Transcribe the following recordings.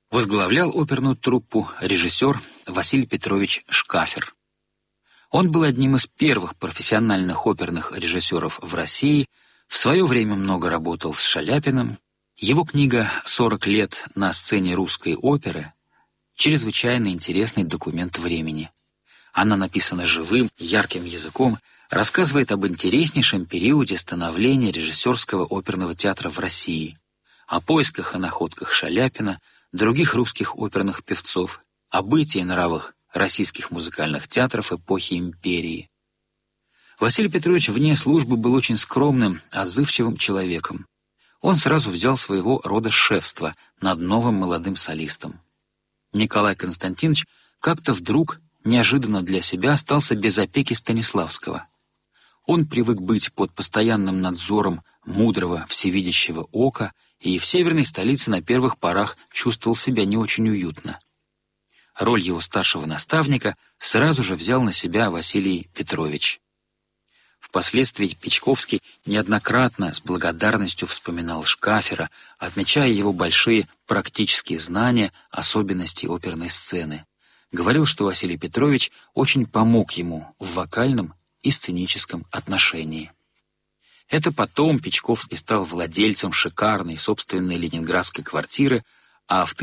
Возглавлял оперную труппу режиссер Василий Петрович Шкафер. Он был одним из первых профессиональных оперных режиссеров в России, в свое время много работал с Шаляпиным. Его книга «40 лет на сцене русской оперы» — чрезвычайно интересный документ времени. Она написана живым, ярким языком, рассказывает об интереснейшем периоде становления режиссерского оперного театра в России, о поисках и находках Шаляпина, других русских оперных певцов, о бытии и нравах российских музыкальных театров эпохи империи. Василий Петрович вне службы был очень скромным, отзывчивым человеком. Он сразу взял своего рода шефство над новым молодым солистом. Николай Константинович как-то вдруг, неожиданно для себя, остался без опеки Станиславского. Он привык быть под постоянным надзором мудрого, всевидящего ока и в северной столице на первых порах чувствовал себя не очень уютно. Роль его старшего наставника сразу же взял на себя Василий Петрович. Впоследствии Печковский неоднократно с благодарностью вспоминал Шкафера, отмечая его большие практические знания особенностей оперной сцены. Говорил, что Василий Петрович очень помог ему в вокальном и сценическом отношении. Это потом Печковский стал владельцем шикарной собственной ленинградской квартиры, а в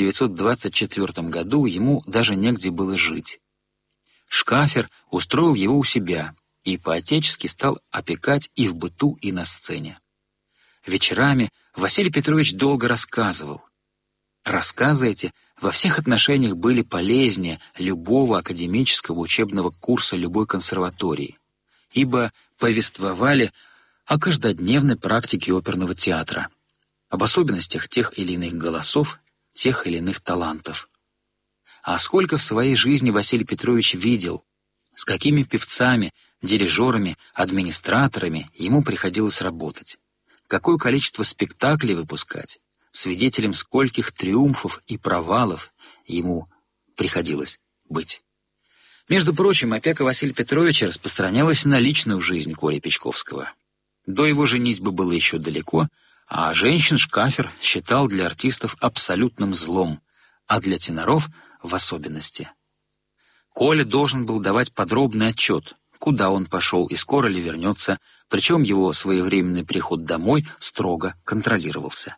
1924 году ему даже негде было жить. Шкафер устроил его у себя и по-отечески стал опекать и в быту, и на сцене. Вечерами Василий Петрович долго рассказывал. Рассказы эти во всех отношениях были полезнее любого академического учебного курса любой консерватории, ибо повествовали о каждодневной практике оперного театра, об особенностях тех или иных голосов, тех или иных талантов. А сколько в своей жизни Василий Петрович видел, с какими певцами, дирижерами, администраторами ему приходилось работать, какое количество спектаклей выпускать, свидетелем скольких триумфов и провалов ему приходилось быть. Между прочим, опека Василия Петровича распространялась на личную жизнь Коли Печковского. До его женитьбы было еще далеко, а женщин Шкафер считал для артистов абсолютным злом, а для теноров в особенности. Коля должен был давать подробный отчет, куда он пошел и скоро ли вернется, причем его своевременный приход домой строго контролировался.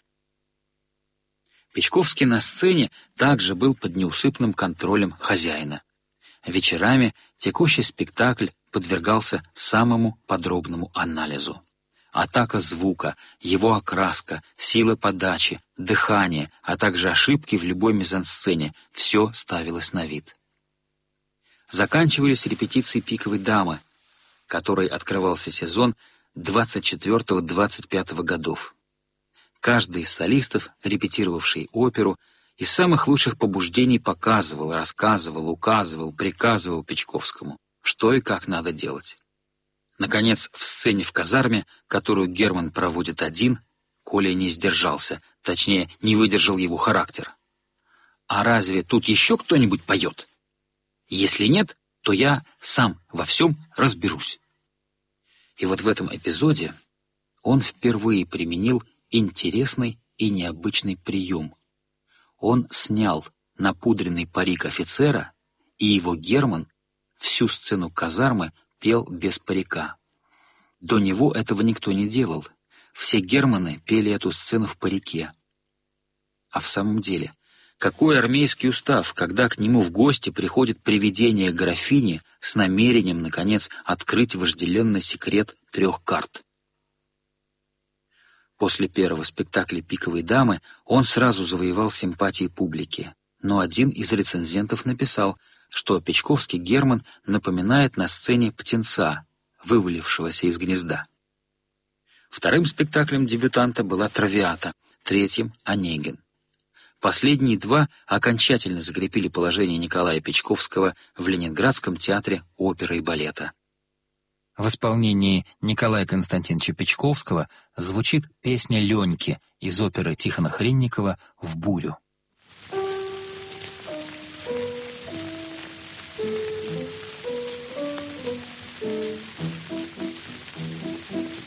Печковский на сцене также был под неусыпным контролем хозяина. Вечерами текущий спектакль подвергался самому подробному анализу. Атака звука, его окраска, сила подачи, дыхание, а также ошибки в любой мизансцене — все ставилось на вид. Заканчивались репетиции «Пиковой дамы», которой открывался сезон 24-25 годов. Каждый из солистов, репетировавший оперу, из самых лучших побуждений показывал, рассказывал, указывал, приказывал Печковскому, что и как надо делать. Наконец, в сцене в казарме, которую Герман проводит один, Коля не сдержался, точнее, не выдержал его характер. «А разве тут еще кто-нибудь поет? Если нет, то я сам во всем разберусь». И вот в этом эпизоде он впервые применил интересный и необычный прием. Он снял напудренный парик офицера, и его Герман всю сцену казармы пел без парика. До него этого никто не делал. Все Германы пели эту сцену в парике. А в самом деле, какой армейский устав, когда к нему в гости приходит привидение графини с намерением, наконец, открыть вожделенный секрет 3 карт? После первого спектакля «Пиковой дамы» он сразу завоевал симпатии публики, но один из рецензентов написал, что Печковский Герман напоминает на сцене птенца, вывалившегося из гнезда. Вторым спектаклем дебютанта была «Травиата», третьим — «Онегин». Последние два окончательно закрепили положение Николая Печковского в Ленинградском театре оперы и балета. В исполнении Николая Константиновича Печковского звучит песня «Леньки» из оперы Тихона Хренникова «В бурю».